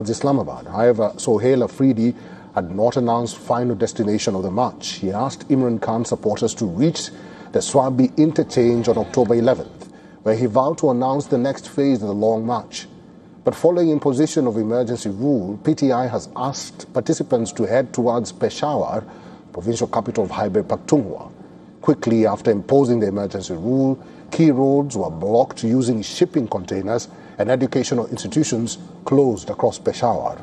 Islamabad. However, Sohail Afridi had not announced final destination of the march. He asked Imran Khan supporters to reach the Swabi interchange on October 11th, where he vowed to announce the next phase of the long march. But following imposition of emergency rule, PTI has asked participants to head towards Peshawar, provincial capital of Khyber Pakhtunkhwa. Quickly after imposing the emergency rule, key roads were blocked using shipping containers and educational institutions closed across Peshawar.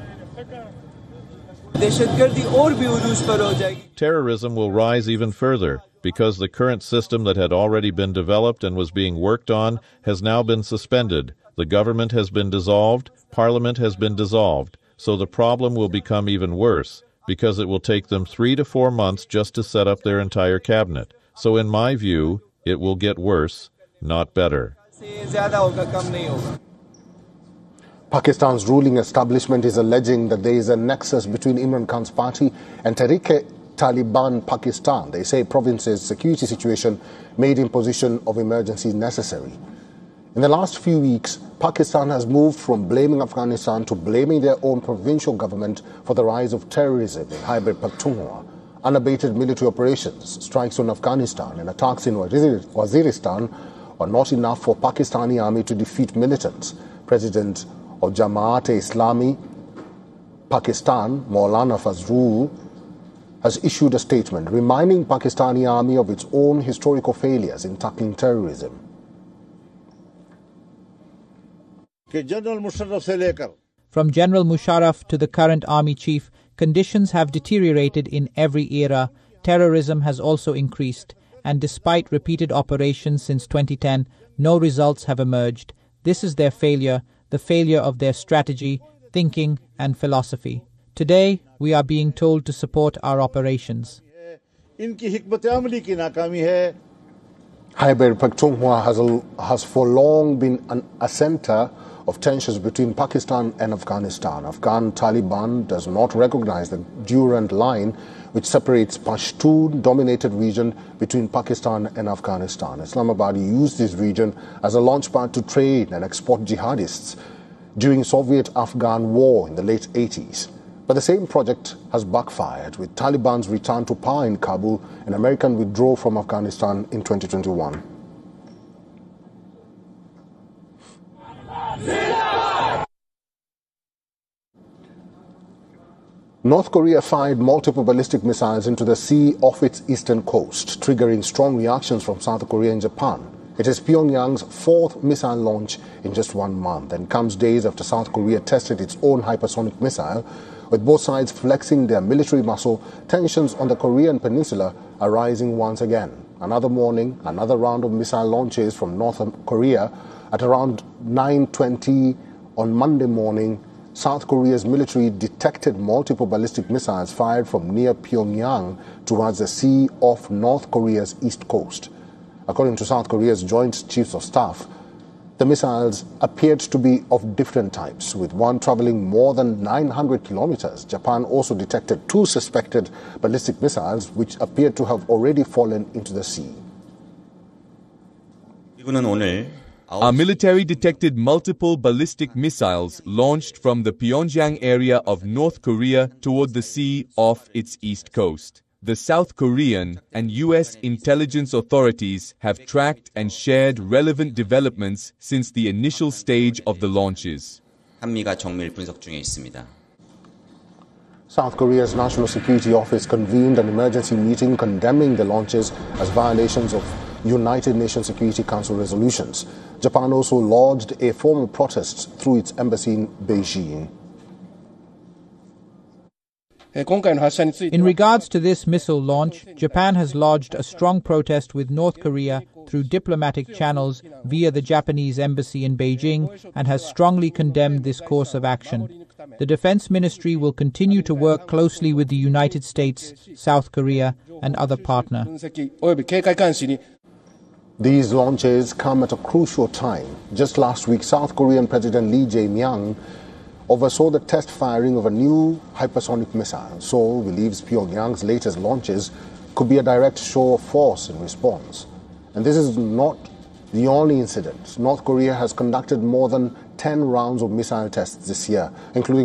Terrorism will rise even further because the current system that had already been developed and was being worked on has now been suspended. The government has been dissolved, parliament has been dissolved, so the problem will become even worse because it will take them 3 to 4 months just to set up their entire cabinet. So in my view, it will get worse, not better. Pakistan's ruling establishment is alleging that there is a nexus between Imran Khan's party and Tehreek-e-Taliban Pakistan. They say province's security situation made imposition of emergency necessary. In the last few weeks, Pakistan has moved from blaming Afghanistan to blaming their own provincial government for the rise of terrorism in Khyber Pakhtunkhwa. Unabated military operations, strikes on Afghanistan and attacks in Waziristan are not enough for Pakistani army to defeat militants. President of Jamaat-e-Islami Pakistan, Maulana Fazlur, has issued a statement reminding Pakistani army of its own historical failures in tackling terrorism. From General Musharraf to the current army chief, conditions have deteriorated in every era. Terrorism has also increased, and despite repeated operations since 2010, no results have emerged. This is their failure, the failure of their strategy, thinking and philosophy. Today, we are being told to support our operations. Khyber Pakhtunkhwa has for long been a center of tensions between Pakistan and Afghanistan. Afghan Taliban does not recognize the Durand Line, which separates Pashtun-dominated region between Pakistan and Afghanistan. Islamabad used this region as a launchpad to trade and export jihadists during Soviet-Afghan war in the late 80s. But the same project has backfired, with Taliban's return to power in Kabul and American withdrawal from Afghanistan in 2021. North Korea fired multiple ballistic missiles into the sea off its eastern coast, triggering strong reactions from South Korea and Japan. It is Pyongyang's 4th missile launch in just 1 month and comes days after South Korea tested its own hypersonic missile. With both sides flexing their military muscle, tensions on the Korean peninsula are rising once again. Another morning, another round of missile launches from North Korea. At around 9:20 on Monday morning, South Korea's military detected multiple ballistic missiles fired from near Pyongyang towards the sea off North Korea's east coast. According to South Korea's Joint Chiefs of Staff, the missiles appeared to be of different types, with one traveling more than 900 kilometers. Japan also detected 2 suspected ballistic missiles, which appeared to have already fallen into the sea. Our military detected multiple ballistic missiles launched from the Pyongyang area of North Korea toward the sea off its east coast. The South Korean and U.S. intelligence authorities have tracked and shared relevant developments since the initial stage of the launches. South Korea's National Security Office convened an emergency meeting condemning the launches as violations of United Nations Security Council resolutions. Japan also lodged a formal protest through its embassy in Beijing. In regards to this missile launch, Japan has lodged a strong protest with North Korea through diplomatic channels via the Japanese embassy in Beijing and has strongly condemned this course of action. The Defense Ministry will continue to work closely with the United States, South Korea, and other partners. These launches come at a crucial time. Just last week, South Korean President Lee Jae-myung oversaw the test firing of a new hypersonic missile. Seoul believes Pyongyang's latest launches could be a direct show of force in response. And this is not the only incident. North Korea has conducted more than 10 10 rounds of missile tests this year, including